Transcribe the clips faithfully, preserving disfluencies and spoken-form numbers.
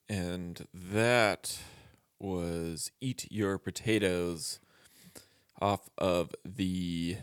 And that was Eat Your Potatoes off of the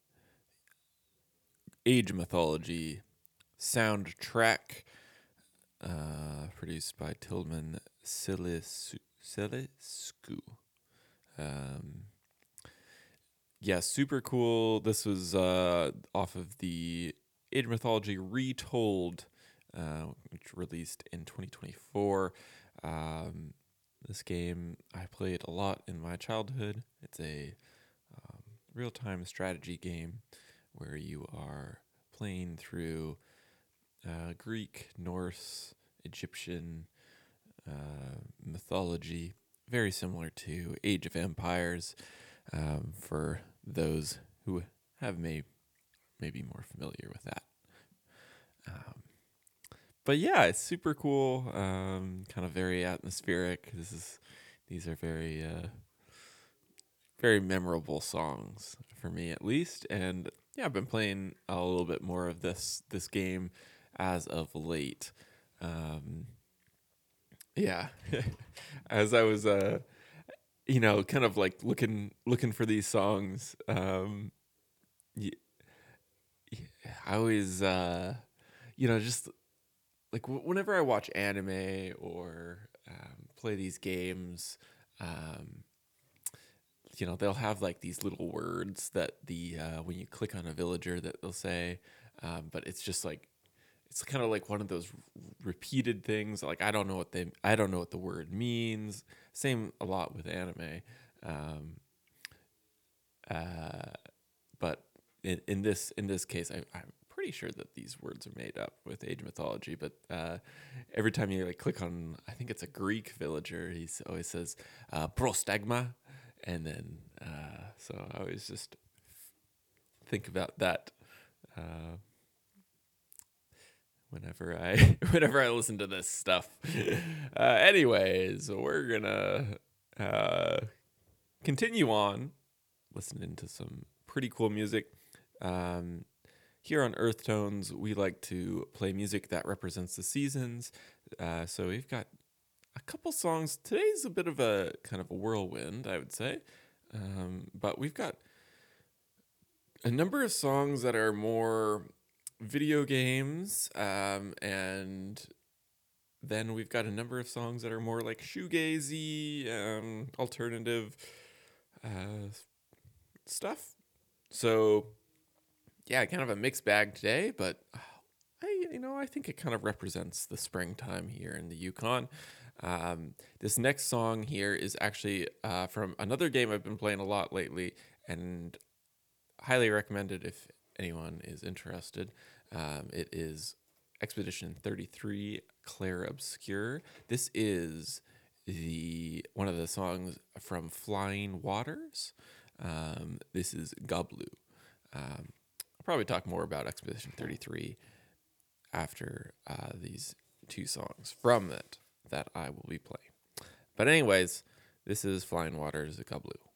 Age Mythology soundtrack, uh, produced by Tillman Siliscu. Siliscu. Um, yeah, super cool. This was uh, off of the Age Mythology Retold, uh, which released in twenty twenty-four. Um, this game I played a lot in my childhood. It's a um, real-time strategy game where you are playing through uh, Greek, Norse, Egyptian uh, mythology, very similar to Age of Empires, um, for those who have may maybe more familiar with that. Um, but yeah, it's super cool. Um, kind of very atmospheric. This is these are very uh, very memorable songs for me, at least. And yeah, I've been playing a little bit more of this this game as of late. Um, yeah, as I was uh, you know, kind of like looking looking for these songs. Um, y- y- I always, uh, you know, just like w- whenever I watch anime or um, play these games, um, you know, they'll have like these little words that the uh, when you click on a villager that they'll say, um, but it's just like it's kind of like one of those r- repeated things. Like I don't know what they, I don't know what the word means. Same a lot with anime. Um, Uh, but in, in this in this case, I, I'm pretty sure that these words are made up with age mythology. But uh, every time you like click on, I think it's a Greek villager, he always says uh, "prostagma," and then uh, so I always just think about that uh, whenever I whenever I listen to this stuff. uh, anyways, we're gonna uh, continue on listening to some pretty cool music. Um, here on Earth Tones, we like to play music that represents the seasons. Uh, so we've got a couple songs. Today's a bit of a kind of a whirlwind, I would say. Um, but we've got a number of songs that are more video games, um, and then we've got a number of songs that are more like shoegazy, um, alternative uh, stuff. So yeah, kind of a mixed bag today, but uh, I, you know, I think it kind of represents the springtime here in the Yukon. Um, this next song here is actually uh, from another game I've been playing a lot lately, and highly recommended if anyone is interested. Um, it is Expedition thirty-three, Clair Obscur. This is the one of the songs from Flying Waters. Um, this is Goblu. Um, I'll probably talk more about Expedition thirty-three after uh, these two songs from it that I will be playing. But anyways, this is Flying Waters, Goblu.